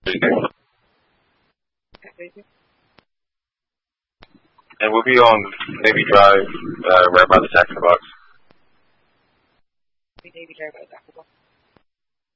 And we'll be on Navy Drive, right by the tackle box. Navy Drive by the tackle box.